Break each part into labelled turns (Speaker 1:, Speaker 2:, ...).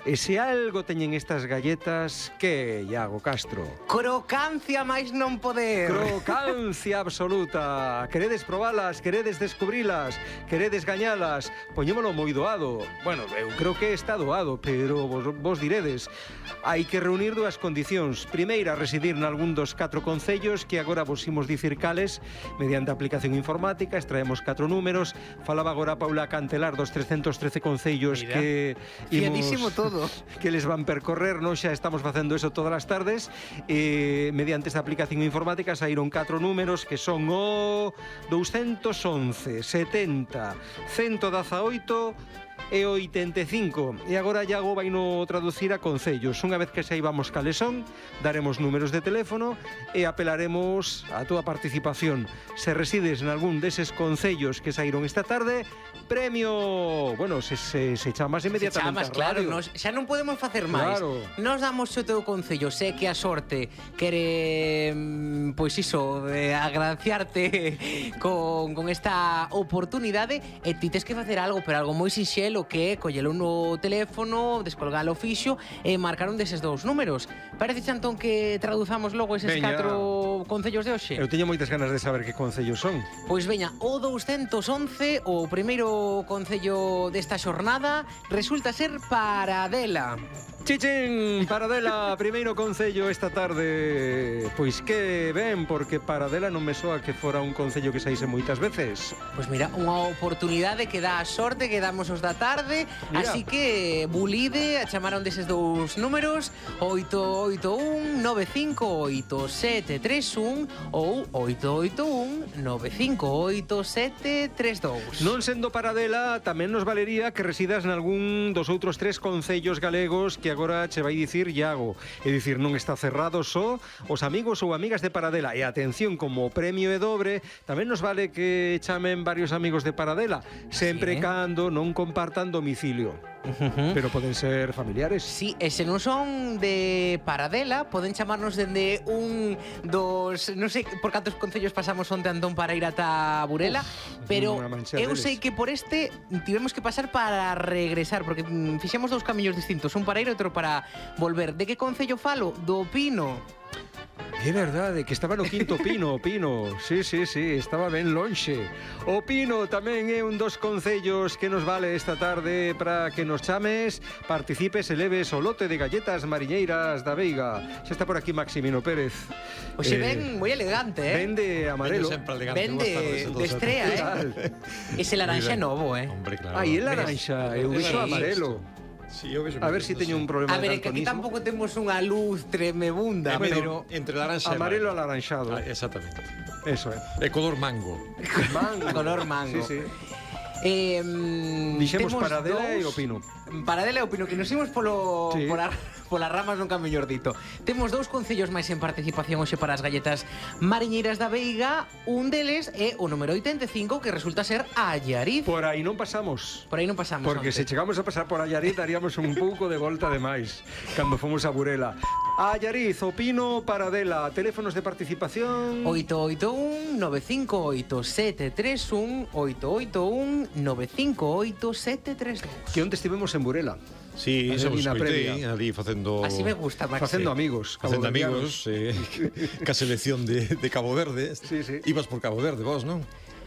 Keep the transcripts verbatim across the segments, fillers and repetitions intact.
Speaker 1: E se algo teñen estas galletas, que, Iago Castro?
Speaker 2: Crocancia máis non poder.
Speaker 1: Crocancia absoluta. Queredes probalas, queredes descubrilas, queredes gañalas, poñémolo moi doado. Bueno, eu creo que está doado, pero vos, vos diredes. Hai que reunir dúas condicións. Primeira, residir nalgún dos catro concellos que agora vos imos dicir cales. Mediante a aplicación informática extraemos catro números. Falaba agora Paula Cantelar dos trescentos trece concellos. Mira, que
Speaker 2: fiadísimo
Speaker 1: imos,
Speaker 2: todo.
Speaker 1: Que les van percorrer, non? Xa estamos facendo eso todas as tardes. E, mediante esta aplicación informática saíron catro números que son o doscientos once, setenta, ciento dezaoito e oitenta e cinco. E agora Iago vai no traducir a concellos. Unha vez que saibamos cales son, daremos números de teléfono e apelaremos a túa participación. Se resides en algún deses concellos que saíron esta tarde, premio... Bueno, se, se, se chamas inmediatamente
Speaker 2: se chamas, claro, nos, xa non podemos facer máis.
Speaker 1: Claro.
Speaker 2: Nos damos o teu concello, sé que a sorte quere, pois iso, eh, agraciarte con, con esta oportunidade e ti tes que facer algo, pero algo moi sinxelo, que é collelo no teléfono, descolgar o fixo e marcar un deses dous números. Parece, Chantón, que traduzamos logo eses
Speaker 1: veña,
Speaker 2: catro concellos de hoxe?
Speaker 1: Eu teño moitas ganas de saber que concellos son.
Speaker 2: Pois veña, o doscientos once, o primeiro concello desta xornada, resulta ser Paradela.
Speaker 1: Chichín, Paradela, primeiro concello esta tarde. Pois que ben, porque Paradela non me soa que fora un concello que saíse moitas veces.
Speaker 2: Pois mira, unha oportunidade que dá a sorte que damos os da tarde. Mira. Así que bulide a chamar un deses dous números, oito oito un nove cinco oito sete tres un ou oito oito un nove cinco oito sete tres dous.
Speaker 1: Non sendo Paradela, tamén nos valería que residas nalgún dos outros tres concellos galegos que agora che vai dicir Iago. É dicir, non está cerrado só os amigos ou amigas de Paradela. E atención, como premio é dobre, tamén nos vale que chamen varios amigos de Paradela, sempre sí, cando non compartan domicilio. Uh-huh. Pero poden ser familiares.
Speaker 2: Sí, e se non son de Paradela, poden chamarnos dende un dos... Non sei por cantos concellos pasamos onte, Antón, para ir ata Burela. Uf, pero eu sei que por este tivemos que pasar para regresar, porque fixemos dous camiños distintos, un para ir e outro para volver. De que concello falo? Do Pino.
Speaker 1: É verdade, que estaba no quinto Pino, o Pino. Sí, sí, sí, estaba ben lonxe. O Pino tamén é un dos concellos que nos vale esta tarde para que nos chames, participes e leves o lote de galletas mariñeiras da Veiga. Xa está por aquí Maximino Pérez.
Speaker 2: Oxe, eh, ben moi elegante, eh?
Speaker 1: Ben de amarelo.
Speaker 2: Ben de, de estrella, eh? Ese laranxa é novo, eh?
Speaker 3: Hombre, claro.
Speaker 1: Ai, el laranxa, eu vexo amarelo.
Speaker 3: Sí, eu vexo
Speaker 1: a ver se si teño un problema
Speaker 2: de daltonismo. A ver,
Speaker 1: que
Speaker 2: aquí tampouco temos unha luz tremebunda,
Speaker 3: eh,
Speaker 2: pero...
Speaker 3: Entre laranxa
Speaker 1: amarelo e laranxado.
Speaker 3: Ah, exactamente.
Speaker 1: Eso é.
Speaker 3: É color mango.
Speaker 1: Mango.
Speaker 2: Color mango.
Speaker 1: Sí, sí.
Speaker 2: Eh,
Speaker 1: Dixemos Paradela e o Pino.
Speaker 2: Paradela e o Pino, que nos imos polo... Sí. Pola... polas ramas nunca mellor dito. Temos dous concellos máis en participación hoxe para as galletas mariñeiras da Veiga. Un deles é o número oitenta e cinco, que resulta ser Allariz.
Speaker 1: Por aí non pasamos.
Speaker 2: Por aí non pasamos.
Speaker 1: Porque onte, se chegamos a pasar por Allariz, daríamos un pouco de volta de máis cando fomos a Burela. Allariz, o Pino, Paradela. Teléfonos de participación:
Speaker 2: oito oito un nove cinco oito sete tres un, oito oito un nove cinco oito sete tres dous.
Speaker 1: Que onte estivemos en Burela.
Speaker 3: Sí, se vos escoitei ali facendo...
Speaker 2: Así me gusta, Maxi.
Speaker 1: Facendo amigos.
Speaker 3: Facendo amigos, eh, ca selección de, de Cabo Verde.
Speaker 1: Sí, sí.
Speaker 3: Ibas por Cabo Verde, vos, non?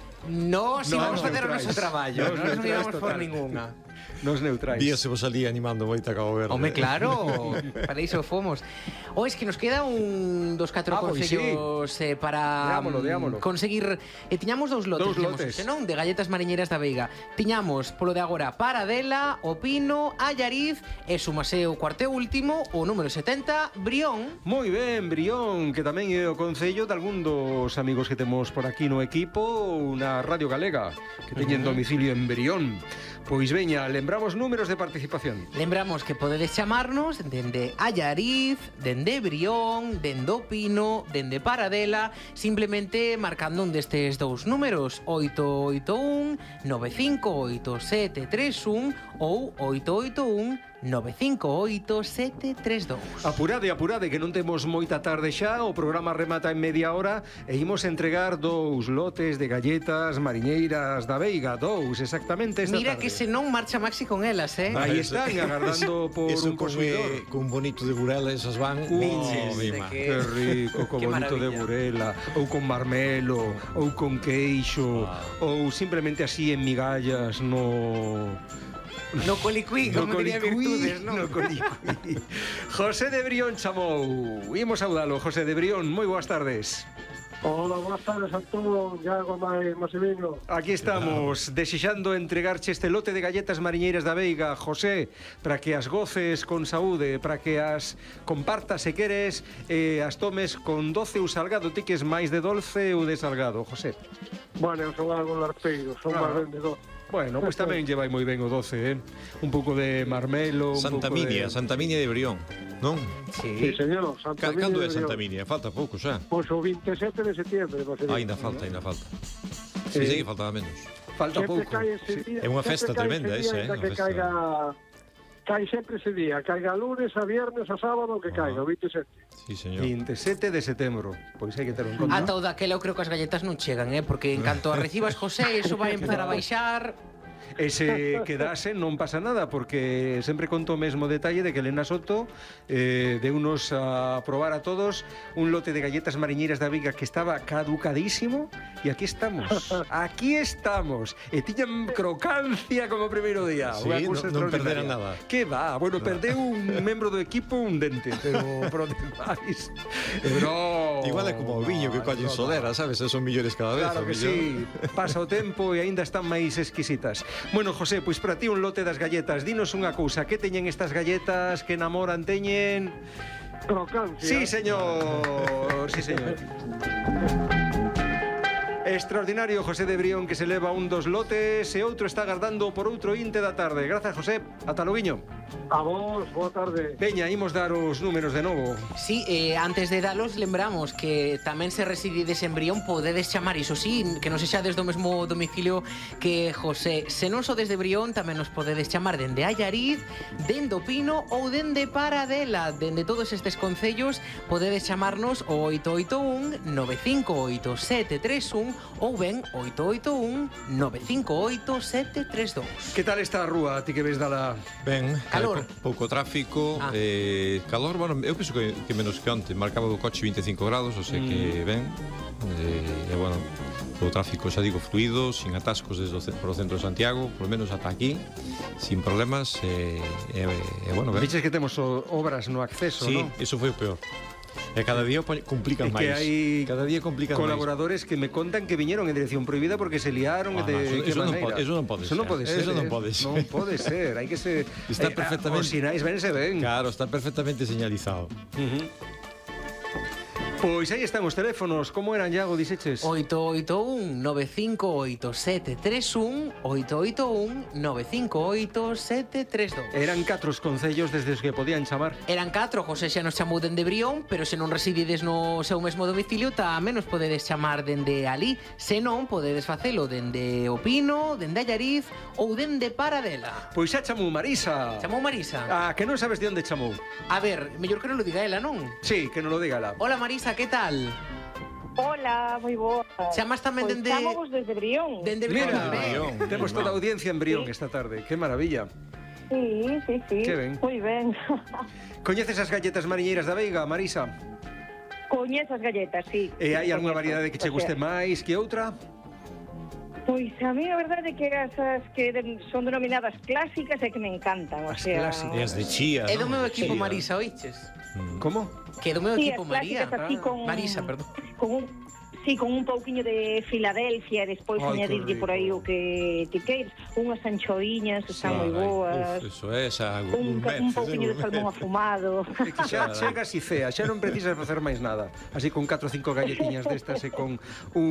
Speaker 2: Nos
Speaker 1: no,
Speaker 2: íbamos
Speaker 1: no,
Speaker 2: a facer o noso traballo.
Speaker 1: Nos
Speaker 2: non nos íbamos
Speaker 1: total.
Speaker 2: por ninguna.
Speaker 1: Nos neutrais.
Speaker 3: Díase vos ali animando moita Cabo Verde.
Speaker 2: Home, claro, para iso fomos. O, es que nos queda un dos catro ah, concellos sí. eh, para
Speaker 1: deámolo, deámolo.
Speaker 2: conseguir... E eh, tiñamos dous lotes,
Speaker 1: dous lotes.
Speaker 2: Ese, non? De galletas mariñeiras da Veiga. Tiñamos, polo de agora, Paradela, o Pino, Allariz, e sumase o cuarto e último, o número setenta, Brión.
Speaker 1: Moi ben, Brión, que tamén é o concello de algún dos amigos que temos por aquí no equipo, unha radio galega, que teñen uh-huh. domicilio en Brión. Pois veña, lembramos números de participación.
Speaker 2: Lembramos que podedes chamarnos dende Allariz, dende Brión, dende o Pino, dende Paradela, simplemente marcando un destes dous números, oito oito un nove cinco oito sete tres un ou oito oito un nove cinco oito sete tres dous.
Speaker 1: Apurade, apurade, que non temos moita tarde xa. O programa remata en media hora e imos entregar dous lotes de galletas mariñeiras da Veiga. Dous, exactamente esta
Speaker 2: Mira
Speaker 1: tarde.
Speaker 2: que se non marcha Maxi con elas, eh?
Speaker 1: Aí están, agardando por
Speaker 3: Eso
Speaker 1: un
Speaker 3: con,
Speaker 1: consumidor.
Speaker 3: eh, con bonito de Burela, esas van.
Speaker 1: Uh,
Speaker 3: Oh,
Speaker 2: de
Speaker 3: mima.
Speaker 2: que-
Speaker 1: Que rico, co
Speaker 2: Que
Speaker 1: bonito de
Speaker 2: maravilla.
Speaker 1: Burela, ou con marmelo, ou con queixo, ou simplemente así en migallas no...
Speaker 2: No colicuí,
Speaker 1: No
Speaker 2: como diría
Speaker 1: colicuí,
Speaker 2: Virtudes, non?
Speaker 1: no colicuí. José de Brión chamou. Imos saudalo, José de Brión, moi boas tardes.
Speaker 4: Hola, boas tardes a todos, Iago, Mai, Massimino.
Speaker 1: Aquí estamos, desexando entregarche este lote de galletas mariñeiras da Veiga, José, para que as goces con saúde, para que as compartas se queres, e as tomes con doce ou salgado. Ti que es máis de dulce ou de salgado, José?
Speaker 4: Bueno, eu son algo larpeiro, son
Speaker 1: Ah.
Speaker 4: máis vendedor.
Speaker 1: Bueno, pois pues tamén lle vai moi ben o doce, eh? Un pouco de marmelo, un
Speaker 3: Santa
Speaker 1: pouco
Speaker 3: Minia,
Speaker 1: de...
Speaker 3: Santa Minia de Brión, non?
Speaker 4: Sí,
Speaker 1: Sí.
Speaker 4: señor, Santa
Speaker 3: Ca- Cando é
Speaker 4: Minia de
Speaker 3: Santa
Speaker 4: Brión.
Speaker 3: Minia? Falta pouco xa.
Speaker 4: Pois o veintisiete de setembro, Massimino.
Speaker 3: Ah, ainda falta, ainda falta.
Speaker 1: Sí.
Speaker 3: Sí, sí, faltaba menos.
Speaker 1: Falta
Speaker 4: Sempre
Speaker 1: pouco.
Speaker 4: cae ese
Speaker 1: Sí.
Speaker 4: día.
Speaker 3: É unha
Speaker 4: sempre
Speaker 3: festa
Speaker 4: cae
Speaker 3: tremenda
Speaker 4: ese
Speaker 3: esa,
Speaker 4: día,
Speaker 3: eh,
Speaker 4: ainda
Speaker 3: unha
Speaker 4: que
Speaker 3: festa.
Speaker 4: caiga... Cae sempre ese día, caiga lunes, a viernes, a sábado, que caiga, o veintisiete.
Speaker 3: Sí, señor.
Speaker 1: veintisiete de setembro. Pois hai que ter en conta.
Speaker 2: Ata o daquela eu creo que as galletas non chegan, eh? Porque en canto a recibas, José, eso vai empezar a baixar.
Speaker 1: E se quedase non pasa nada, porque sempre conto o mesmo detalle de que Elena Soto eh, de unos a probar a todos un lote de galletas mariñeiras da Viga que estaba caducadísimo, e aquí estamos, aquí estamos, e tiñan crocancia como o primeiro día.
Speaker 3: Sí,
Speaker 1: Unha cousa
Speaker 3: non- non
Speaker 1: extraordinaria.
Speaker 3: perderan nada.
Speaker 1: Que va, bueno, perdeu un membro do equipo un dente, pero pro demais. Pero
Speaker 3: Igual é como o viño que collen solera, sabes? Esos son millores cada vez.
Speaker 1: Claro
Speaker 3: o
Speaker 1: que
Speaker 3: millón.
Speaker 1: sí, pasa o tempo e aínda están máis exquisitas. Bueno, José, pois para ti un lote das galletas. Dinos unha cousa, que teñen estas galletas, que namoran teñen?
Speaker 4: Crocancia.
Speaker 1: Sí, señor, sí, señor. Extraordinario José de Brión, que se leva un dos lotes e outro está agardando por outro inte da tarde. Grazas, José. Ata loguiño.
Speaker 4: A vos, boa tarde.
Speaker 1: Veña, imos dar os números de novo.
Speaker 2: Sí, eh, antes de dalos, lembramos que tamén se residides en Brión, podedes chamar, iso sí, que non sexa desde o mesmo domicilio que José. Se non sodes de Brión, tamén nos podedes chamar dende Allariz, dende o Pino ou dende Paradela. Dende todos estes concellos podedes chamarnos o oito oito un nove cinco oito sete tres un ou ben oito oito un nove cinco oito sete tres dous.
Speaker 1: Que tal está a rúa, ti que ves dala...
Speaker 3: Ben,
Speaker 2: Calor.
Speaker 3: eh, pou- pouco tráfico,
Speaker 2: Ah.
Speaker 3: eh, calor, bueno, eu penso que, que menos que onte, marcaba o coche veinticinco grados, o sea que ben, eh, e bueno, o tráfico, xa digo, fluido, sin atascos desde o, ce- por o centro de Santiago, por lo menos ata aquí, sin problemas, e, e, e bueno, ben.
Speaker 1: Dices que temos o- obras no acceso,
Speaker 3: Sí,
Speaker 1: non?
Speaker 3: eso foi o peor. E cada día o poñ-
Speaker 1: É
Speaker 3: complican
Speaker 1: que
Speaker 3: máis.
Speaker 1: hai
Speaker 3: Cada día complican máis.
Speaker 1: colaboradores que me contan que viñeron en dirección prohibida porque se liaron
Speaker 3: Ah,
Speaker 1: de
Speaker 3: no, eso-
Speaker 1: que
Speaker 3: eso non
Speaker 1: maneira.
Speaker 3: pode- eso non pode
Speaker 1: Eso non
Speaker 3: ser.
Speaker 1: pode ser.
Speaker 3: Eso non
Speaker 1: eh.
Speaker 3: pode ser.
Speaker 1: Non pode ser, hai que ser
Speaker 3: Está
Speaker 1: eh,
Speaker 3: perfectamente-
Speaker 1: Os sinais vense ben.
Speaker 3: Claro, está perfectamente señalizado.
Speaker 1: Uh -huh. Pois aí están os teléfonos. Como eran, Iago, dixeches?
Speaker 2: oito oito un nove cinco oito sete tres un oito oito un nove cinco oito sete tres dous.
Speaker 1: Eran catro os concellos desde os que podían chamar.
Speaker 2: Eran catro, José xa nos chamou dende Brión, pero se non residides no seu mesmo domicilio, tamén nos podedes chamar dende ali. Se non, podedes facelo dende o Pino, dende Allariz ou dende Paradela.
Speaker 1: Pois xa chamou Marisa.
Speaker 2: Chamou Marisa.
Speaker 1: Ah, que non sabes de onde chamou.
Speaker 2: A ver, mellor que non lo diga ela, non?
Speaker 1: Sí, que non lo diga ela.
Speaker 2: Hola Marisa, que tal?
Speaker 5: Hola, moi boa.
Speaker 2: Chamas tamén
Speaker 5: Pois
Speaker 2: dende...
Speaker 5: chamamos desde Brión.
Speaker 2: Dende Brión.
Speaker 1: Mira,
Speaker 2: tamén.
Speaker 3: Brión.
Speaker 1: temos toda a audiencia en Brión esta tarde. Que maravilla.
Speaker 5: Sí, sí, sí.
Speaker 1: Que ben.
Speaker 5: Moi ben.
Speaker 1: Coñeces as galletas mariñeiras da Veiga, Marisa?
Speaker 5: Coñezo as galletas, sí.
Speaker 1: E hai
Speaker 5: Sí,
Speaker 1: algunha
Speaker 5: coñezo.
Speaker 1: variedade que che
Speaker 5: O sea,
Speaker 1: guste máis que outra?
Speaker 5: Pois a mí a verdade é que as, as que de- son denominadas clásicas é que me encantan. O
Speaker 1: As
Speaker 5: sea,
Speaker 1: clásicas.
Speaker 3: E as de chía,
Speaker 2: É do
Speaker 3: non?
Speaker 2: meu
Speaker 3: De
Speaker 2: equipo
Speaker 3: chía.
Speaker 2: Marisa, oiches?
Speaker 3: Mm.
Speaker 1: Como?
Speaker 2: Que é do meu
Speaker 5: Sí,
Speaker 2: equipo
Speaker 5: as
Speaker 2: María.
Speaker 5: clásicas así
Speaker 2: Ah,
Speaker 5: con-
Speaker 2: Marisa, perdón.
Speaker 5: con un Sí, con un pouquiño de Filadelfia e despois
Speaker 1: Ai, que
Speaker 5: añadirlle por aí
Speaker 1: rico.
Speaker 5: o que ti queiras. Unhas anchoiñas que están moi
Speaker 3: Carai,
Speaker 5: boas.
Speaker 3: Uf, eso é, xa,
Speaker 5: Un, ca- un pouquiño de salmón afumado.
Speaker 1: É que xa chegas e cea, xa non precisas facer máis nada. Así con catro ou cinco galletiñas destas e con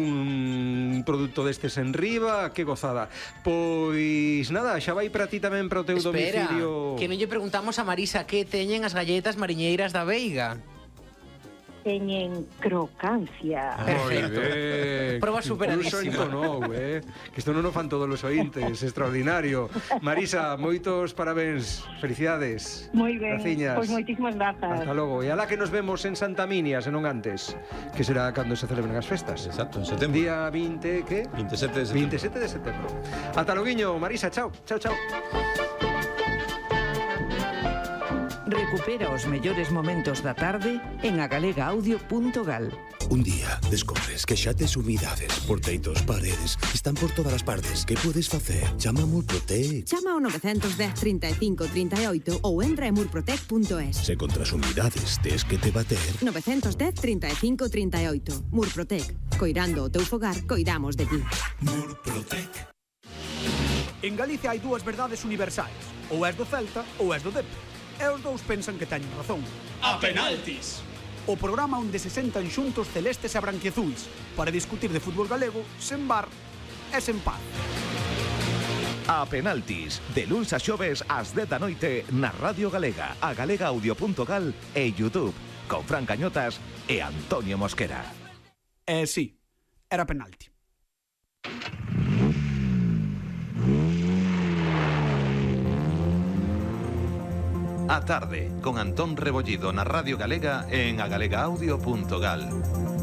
Speaker 1: un produto destes en riba, que gozada. Pois nada, xa vai para ti tamén para o teu
Speaker 2: Espera,
Speaker 1: domicilio.
Speaker 2: que non lle preguntamos a Marisa que teñen as galletas mariñeiras da Veiga.
Speaker 5: teñen crocancia.
Speaker 2: Perfecto.
Speaker 1: Moi ben.
Speaker 2: Proba superadísima.
Speaker 1: Un soito nou, eh? Que isto non o fan todos os ointes, extraordinario. Marisa, moitos parabéns, felicidades.
Speaker 5: Moi ben,
Speaker 1: Graciñas.
Speaker 5: pois moitísimas grazas.
Speaker 1: Hasta logo. E alá que nos vemos en Santa Minia, se non antes, que será cando se celebren as festas.
Speaker 3: Exacto, en setembro.
Speaker 1: Día vinte, que?
Speaker 3: veintisiete de setembro.
Speaker 1: veintisiete de setembro. Ata loguiño, Marisa, chao. Chao, chao.
Speaker 6: Recupera os mellores momentos da tarde en agalegaaudio punto gal.
Speaker 7: Un día descobres que xa tes humidades, porteitos, paredes, están por todas as partes. Que podes facer? Chama a Murprotec.
Speaker 8: Chama ao nove un cero, trinta e cinco, trinta e oito ou entra en murprotec punto es.
Speaker 7: Se contra as humidades tes que te bater.
Speaker 8: nove un cero, trinta e cinco, trinta e oito. Murprotec. Coirando o teu fogar, coidamos de ti.
Speaker 7: Murprotec.
Speaker 9: En Galicia hai dúas verdades universais. Ou és do Celta ou és do Dep. E os dous pensan que teñen razón.
Speaker 10: A penaltis!
Speaker 9: O programa onde se sentan xuntos celestes e branquiazuis para discutir de fútbol galego sen bar e sen paz.
Speaker 11: A penaltis, de luns a xoves ás dez da noite na Radio Galega, a galegaudio punto gal e YouTube, con Fran Cañotas e Antonio Mosquera.
Speaker 9: E sí, era penalti.
Speaker 11: A tarde, con Antón Rebollido na Radio Galega e en a galegaudio punto gal.